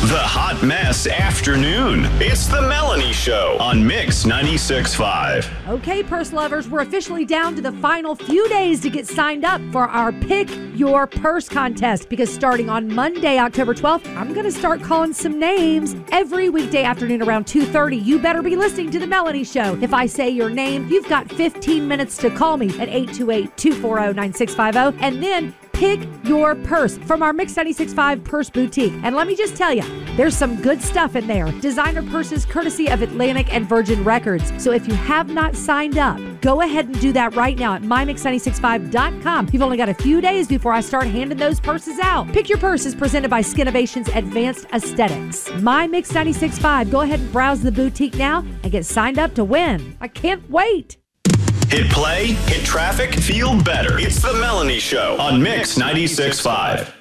The Hot Mess Afternoon. It's the Melanie Show on Mix 96.5. Okay, purse lovers, we're officially down to the final few days to get signed up for our Pick Your Purse contest, because starting on Monday, October 12th, I'm going to start calling some names every weekday afternoon around 2:30. You better be listening to The Melanie Show. If I say your name, you've got 15 minutes to call me at 828-240-9650, and then pick your purse from our Mix 96.5 Purse Boutique. And let me just tell you, there's some good stuff in there. Designer purses courtesy of Atlantic and Virgin Records. So if you have not signed up, go ahead and do that right now at mymix965.com. You've only got a few days before I start handing those purses out. Pick Your Purse is presented by Skinovations Advanced Aesthetics. My Mix 96.5. Go ahead and browse the boutique now and get signed up to win. I can't wait. Hit play, hit traffic, feel better. It's the Melanie Show on Mix 96.5.